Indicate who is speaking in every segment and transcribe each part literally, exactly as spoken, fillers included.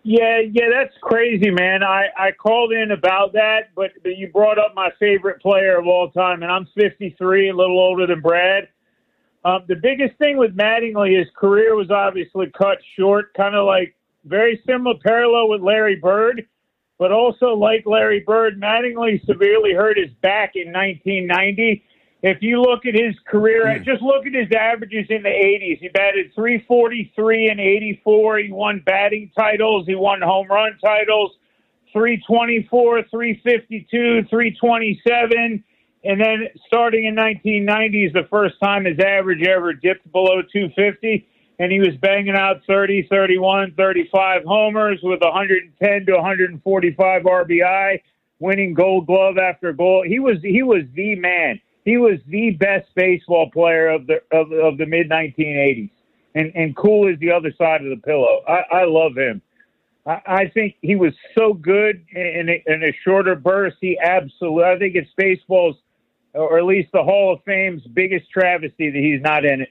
Speaker 1: Yeah, yeah, that's crazy, man. I, I called in about that, but you brought up my favorite player of all time, and I'm fifty-three, a little older than Brad. Um, the biggest thing with Mattingly, his career was obviously cut short, kind of like very similar parallel with Larry Bird, but also like Larry Bird, Mattingly severely hurt his back in nineteen ninety. If you look at his career, mm. just look at his averages in the eighties. He batted three forty-three in eighty-four. He won batting titles. He won home run titles, three twenty-four, three fifty-two, three twenty-seven. And then starting in nineteen ninety is the first time his average ever dipped below two fifty. And he was banging out thirty, thirty-one, thirty-five homers with one ten to one forty-five R B I, winning Gold Glove after gold. He was he was the man. He was the best baseball player of the of, of the mid nineteen eighties, and and cool is the other side of the pillow. I, I love him. I, I think he was so good in a, in a shorter burst. He absolutely. I think it's baseball's, or at least the Hall of Fame's, biggest travesty that he's not in it.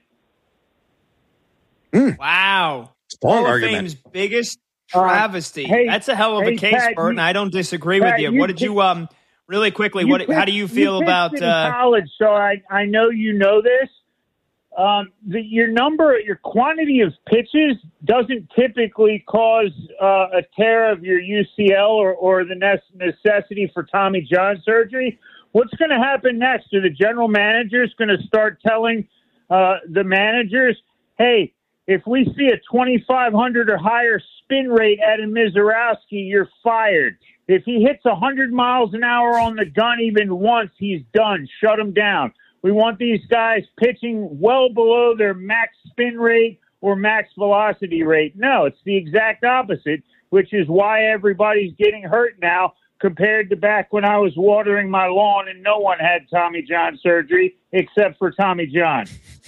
Speaker 2: Mm.
Speaker 3: Wow,
Speaker 2: Strong
Speaker 3: Hall
Speaker 2: argument.
Speaker 3: of Fame's biggest travesty. Uh, hey, That's a hell of
Speaker 1: hey,
Speaker 3: a case,
Speaker 1: Pat,
Speaker 3: Bert, and I don't disagree
Speaker 1: Pat,
Speaker 3: with you.
Speaker 1: you
Speaker 3: What did you um? Really quickly, what?
Speaker 1: Pitched,
Speaker 3: how do you feel
Speaker 1: you
Speaker 3: about
Speaker 1: in
Speaker 3: uh,
Speaker 1: college? So I, I know you know this. Um, the, your number, your quantity of pitches doesn't typically cause uh, a tear of your U C L or, or the necessity for Tommy John surgery. What's going to happen next? Are the general managers going to start telling uh, the managers, "Hey, if we see a twenty-five hundred or higher spin rate at a Mizorowski, you're fired. If he hits one hundred miles an hour on the gun even once, he's done. Shut him down." We want these guys pitching well below their max spin rate or max velocity rate. No, it's the exact opposite, which is why everybody's getting hurt now compared to back when I was watering my lawn and no one had Tommy John surgery except for Tommy John.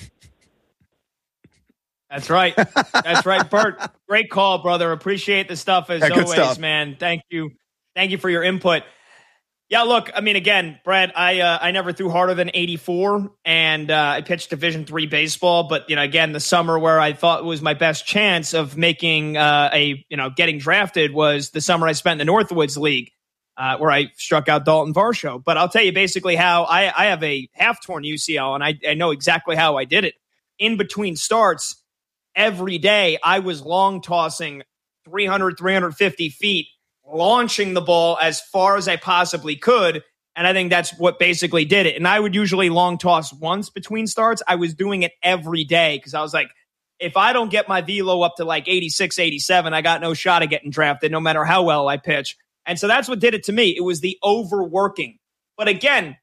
Speaker 3: That's right. That's right, Bert. Great call, brother. Appreciate the stuff as
Speaker 2: yeah,
Speaker 3: always,
Speaker 2: stuff.
Speaker 3: man. Thank you. Thank you for your input. Yeah, look, I mean, again, Brad, I uh, I never threw harder than eighty-four, and uh, I pitched Division three baseball. But you know, again, the summer where I thought was my best chance of making uh, a you know getting drafted was the summer I spent in the Northwoods League, uh, where I struck out Dalton Varsho. But I'll tell you basically how I, I have a half torn U C L, and I, I know exactly how I did it. In between starts, every day I was long tossing three hundred, three fifty feet, launching the ball as far as I possibly could. And I think that's what basically did it. And I would usually long toss once between starts. I was doing it every day because I was like, if I don't get my velo up to like eighty-six, eighty-seven, I got no shot of getting drafted no matter how well I pitch. And so that's what did it to me. It was the overworking. But again,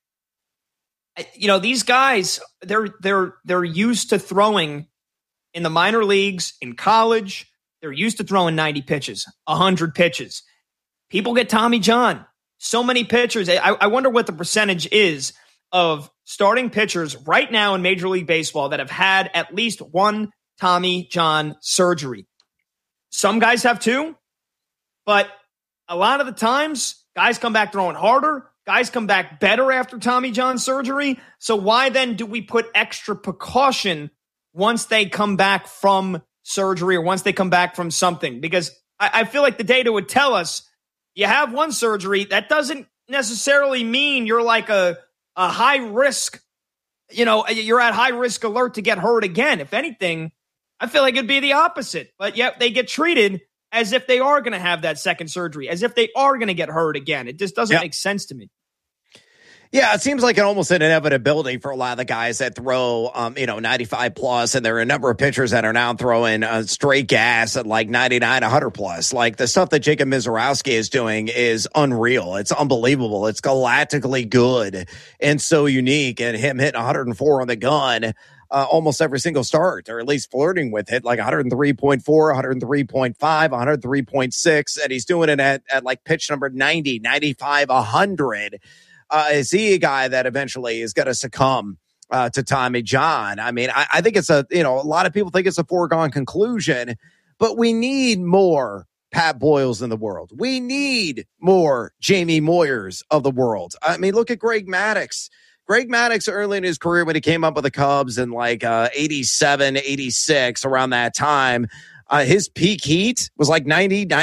Speaker 3: you know, these guys, they're they're they're used to throwing in the minor leagues, in college. They're used to throwing ninety pitches, one hundred pitches. People get Tommy John. So many pitchers. I, I wonder what the percentage is of starting pitchers right now in Major League Baseball that have had at least one Tommy John surgery. Some guys have two, but a lot of the times, guys come back throwing harder. Guys come back better after Tommy John surgery. So why then do we put extra precaution once they come back from surgery or once they come back from something? Because I, I feel like the data would tell us you have one surgery. That doesn't necessarily mean you're like a, a high risk, you know, you're at high risk alert to get hurt again. If anything, I feel like it'd be the opposite. But yet they get treated as if they are going to have that second surgery, as if they are going to get hurt again. It just doesn't
Speaker 2: yep.
Speaker 3: make sense to me.
Speaker 2: Yeah, it seems like an almost an inevitability for a lot of the guys that throw, um, you know, ninety-five plus, and there are a number of pitchers that are now throwing uh, straight gas at like ninety-nine, one hundred plus. Like the stuff that Jacob Mizorowski is doing is unreal. It's unbelievable. It's galactically good and so unique. And him hitting one hundred four on the gun uh, almost every single start, or at least flirting with it, like one oh three point four, one oh three point five, one oh three point six, and he's doing it at, at like pitch number ninety, ninety-five, one hundred. Uh, is he a guy that eventually is going to succumb uh, to Tommy John? I mean, I, I think it's a, you know, a lot of people think it's a foregone conclusion, but we need more Pat Boyles in the world. We need more Jamie Moyers of the world. I mean, look at Greg Maddux. Greg Maddux early in his career when he came up with the Cubs in like uh, eighty-seven, eighty-six, around that time, uh, his peak heat was like ninety,